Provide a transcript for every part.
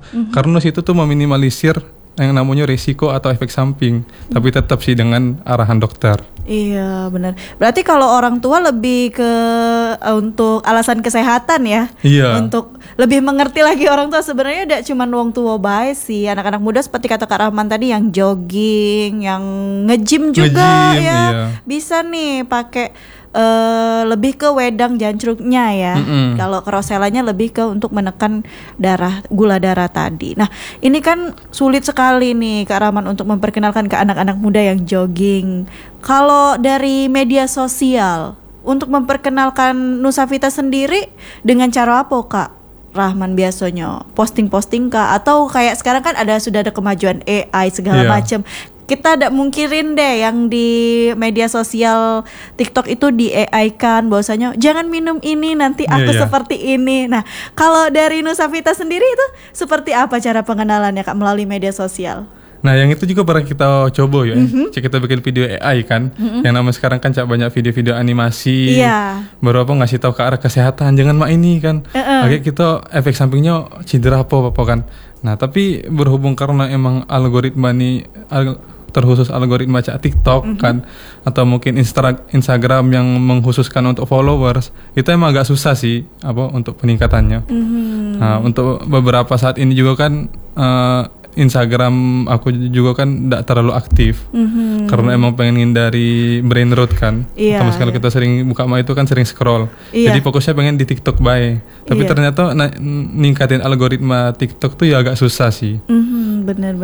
Karena situ tuh meminimalisir yang namanya risiko atau efek samping, tapi tetap sih dengan arahan dokter. Iya benar. Berarti kalau orang tua lebih ke untuk alasan kesehatan ya. Iya. Untuk lebih mengerti lagi orang tua sebenarnya tidak cuma wong tua baik sih. Anak-anak muda seperti kata Kak Rahman tadi yang jogging, yang nge-gym juga ya. Iya. Bisa nih pakai lebih ke wedang jancruknya ya. Kalau roselanya lebih ke untuk menekan gula darah tadi. Nah, ini kan sulit sekali nih Kak Rahman untuk memperkenalkan ke anak-anak muda yang jogging. Kalau dari media sosial untuk memperkenalkan Nusavita sendiri dengan cara apa Kak Rahman biasanya? Posting-posting kah? Atau kayak sekarang kan sudah ada kemajuan AI segala macam. Kita tidak mungkirin deh yang di media sosial TikTok itu di AI kan bahwasanya jangan minum ini nanti aku seperti ini. Nah, kalau dari Nusavita sendiri itu seperti apa cara pengenalannya Kak melalui media sosial? Nah, yang itu juga pernah kita coba ya. Kita bikin video AI kan. Yang namanya sekarang kan banyak video-video animasi. Baru apa ngasih tahu ke arah kesehatan, jangan mak ini kan. Oke, kita efek sampingnya cedera apa kan. Nah, tapi berhubung karena emang algoritma nih terkhusus algoritma TikTok kan, atau mungkin Instagram yang mengkhususkan untuk followers, itu emang agak susah sih untuk peningkatannya. Nah, untuk beberapa saat ini juga kan Instagram aku juga kan tidak terlalu aktif karena emang pengen hindari brain rot kan. Sama sekali kita sering buka itu kan sering scroll. Jadi fokusnya pengen di TikTok bae. Tapi ternyata ningkatin algoritma TikTok tuh ya agak susah sih. Benar.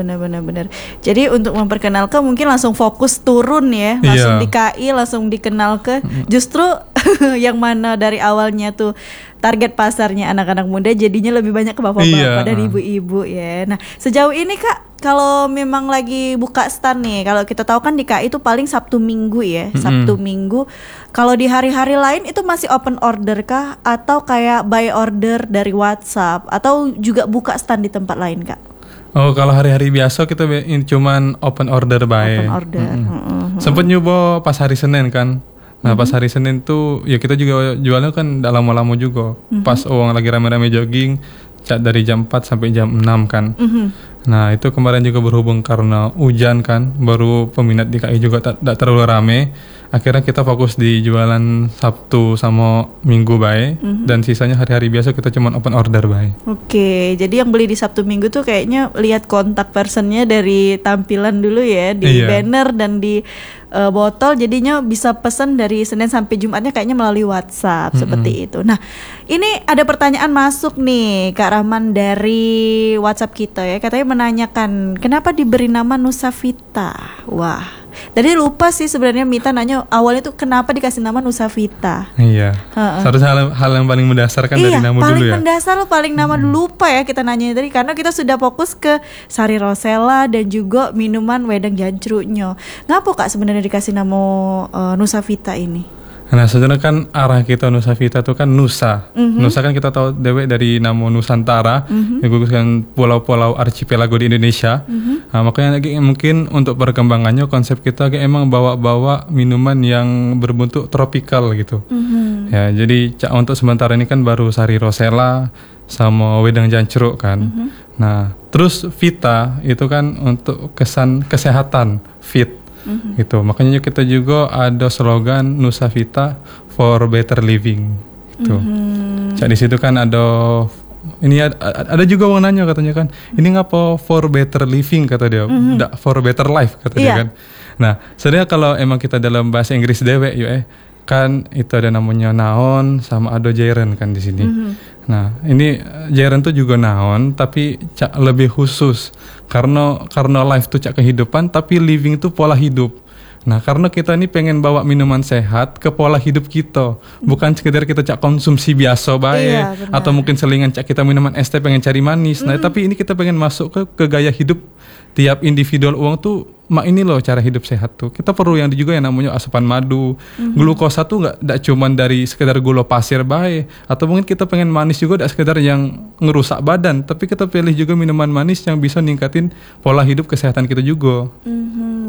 Jadi untuk memperkenalkan mungkin langsung fokus turun ya, langsung di KI, langsung dikenal ke justru yang mana dari awalnya tuh target pasarnya anak-anak muda jadinya lebih banyak ke bapak-bapak dan ibu-ibu ya. Nah, sejauh ini Kak, kalau memang lagi buka stand nih, kalau kita tahu kan di KI itu paling Sabtu Minggu ya, Sabtu Minggu. Kalau di hari-hari lain itu masih open order kah atau kayak buy order dari WhatsApp atau juga buka stand di tempat lain Kak? Oh, kalau hari-hari biasa kita cuman open order baik. Open order. Sempet nyoba pas hari Senin kan. Nah, pas hari Senin tuh ya kita juga jualnya kan tidak lama-lama juga. Pas orang lagi rame-rame jogging, dari jam 4 sampai jam 6 kan. Nah, itu kemarin juga berhubung karena hujan kan, baru peminat di KI juga tidak terlalu rame. Akhirnya kita fokus di jualan Sabtu sama Minggu baik, dan sisanya hari-hari biasa kita cuma open order baik. Oke, jadi yang beli di Sabtu Minggu tuh kayaknya lihat kontak personnya dari tampilan dulu ya, di banner dan di botol, jadinya bisa pesan dari Senin sampai Jumatnya kayaknya melalui WhatsApp seperti itu. Nah, ini ada pertanyaan masuk nih Kak Rahman dari WhatsApp kita ya, katanya menanyakan kenapa diberi nama Nusavita. Wah, tadi lupa sih sebenarnya Mita nanya awalnya tuh kenapa dikasih nama Nusavita. Iya. Seharusnya hal yang paling mendasar kan dari nama dulu ya. Iya, paling mendasar paling nama lupa ya kita nanya tadi karena kita sudah fokus ke sari rosella dan juga minuman wedang jancruknya. Ngapa Kak sebenarnya dikasih nama Nusavita ini? Nah, sebenarnya kan arah kita Nusavita itu kan Nusa. Nusa kan kita tahu dewe dari nama Nusantara, yang gugusan pulau-pulau archipelago di Indonesia. Nah, makanya lagi mungkin untuk perkembangannya konsep kita kayak emang bawa-bawa minuman yang berbentuk tropikal gitu. Ya, jadi untuk sementara ini kan baru sari rosella sama wedang jancruk kan. Nah, terus Vita itu kan untuk kesan kesehatan, fit. Gitu. Makanya kita juga ada slogan Nusavita for better living. Gitu. Di situ kan ada juga orang nanya katanya kan, ini ngapa for better living kata dia, tidak for better life kata dia kan. Nah, sebenarnya kalau emang kita dalam bahasa Inggris dewe kan itu ada namanya noun sama ada gerund kan di sini. Nah, ini gerund tuh juga noun tapi lebih khusus karena life tuh kehidupan tapi living tuh pola hidup. Nah, karena kita ini pengen bawa minuman sehat ke pola hidup kita, bukan sekedar kita konsumsi biasa baik, atau mungkin selingan kita minuman es teh pengen cari manis. Nah, tapi ini kita pengen masuk ke gaya hidup tiap individual uang tuh. Ini loh cara hidup sehat tuh. Kita perlu yang juga yang namanya asupan madu. Glukosa tuh nggak cuman dari sekedar gula pasir baik, atau mungkin kita pengen manis juga nggak sekedar yang ngerusak badan, tapi kita pilih juga minuman manis yang bisa ningkatin pola hidup kesehatan kita juga.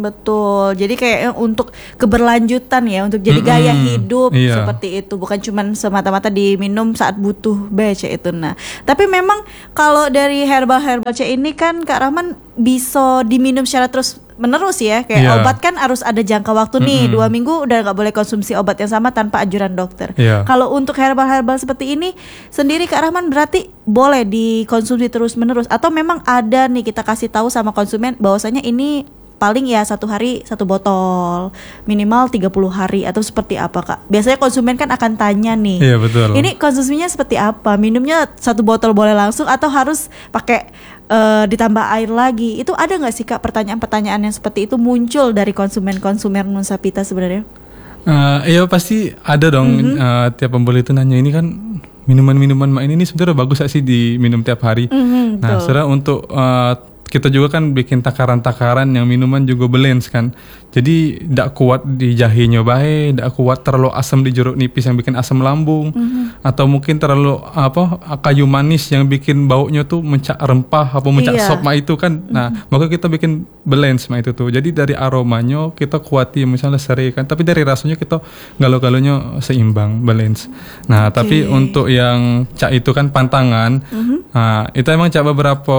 betul. Jadi kayak untuk keberlanjutan ya, untuk jadi gaya hidup seperti itu, bukan cuman semata-mata diminum saat butuh BC itu. Nah, tapi memang kalau dari herbal C ini kan Kak Rahman bisa diminum secara terus menerus ya, kayak obat kan harus ada jangka waktu nih, 2 minggu udah nggak boleh konsumsi obat yang sama tanpa anjuran dokter. Kalau untuk herbal seperti ini sendiri Kak Rahman berarti boleh dikonsumsi terus menerus, atau memang ada nih kita kasih tahu sama konsumen bahwasanya ini paling ya 1 hari 1 botol, minimal 30 hari, atau seperti apa Kak? Biasanya konsumen kan akan tanya nih, betul. Ini konsumsinya seperti apa? Minumnya 1 botol boleh langsung atau harus pakai ditambah air lagi? Itu ada nggak sih Kak pertanyaan-pertanyaan yang seperti itu muncul dari konsumen Nusapita sebenarnya? Iya pasti ada dong. Tiap pembeli itu nanya, ini kan minuman-minuman mak ini sebenarnya bagus gak sih diminum tiap hari? Nah, sebenarnya untuk kita juga kan bikin takaran-takaran yang minuman juga balance kan. Jadi tidak kuat di jahenya baik, tidak kuat terlalu asam di jeruk nipis yang bikin asam lambung, atau mungkin terlalu kayu manis yang bikin baunya tuh mencak rempah apa mencak sop itu kan. Nah, maka kita bikin balance itu tuh. Jadi dari aromanya kita kuati misalnya serai kan, tapi dari rasanya kita galau-galaunya seimbang, balance. Nah, tapi untuk yang cak itu kan pantangan. Nah, itu emang cak beberapa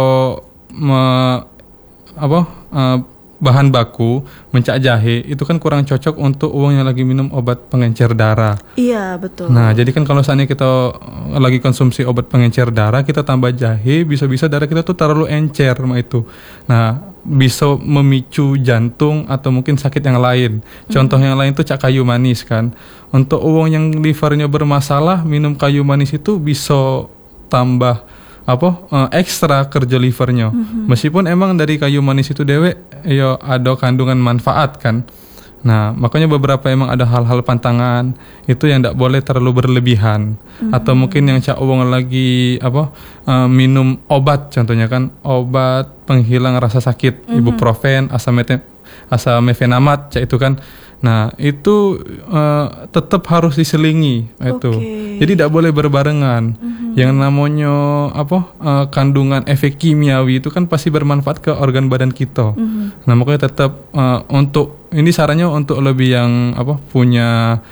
bahan baku mencak jahe itu kan kurang cocok untuk uang yang lagi minum obat pengencer darah. Iya betul. Nah jadi kan kalau seandainya kita lagi konsumsi obat pengencer darah, kita tambah jahe, bisa-bisa darah kita tuh terlalu encer sama itu. Nah bisa memicu jantung atau mungkin sakit yang lain. Contoh yang lain tuh cak kayu manis kan. Untuk uang yang livernya bermasalah, minum kayu manis itu bisa tambah ekstra kerja livernya. Meskipun emang dari kayu manis itu dewe ya ada kandungan manfaat kan. Nah, makanya beberapa emang ada hal-hal pantangan itu yang tidak boleh terlalu berlebihan. Atau mungkin yang cak uang lagi minum obat, contohnya kan obat penghilang rasa sakit, ibuprofen, asamefenamat cak itu kan. Nah itu tetap harus diselingi itu. Jadi tidak boleh berbarengan. Yang namanya kandungan efek kimiawi itu kan pasti bermanfaat ke organ badan kita. Nah makanya tetap untuk ini sarannya untuk lebih yang punya